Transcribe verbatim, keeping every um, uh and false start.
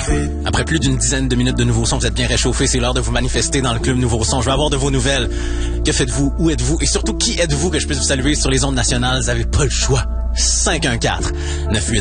Après plus d'une dizaine de minutes de Nouveau Son, vous êtes bien réchauffé. C'est l'heure de vous manifester dans le club Nouveau Son. Je veux avoir de vos nouvelles. Que faites-vous? Où êtes-vous? Et surtout, qui êtes-vous que je puisse vous saluer sur les ondes nationales? Vous n'avez pas le choix. cinq un quatre neuf huit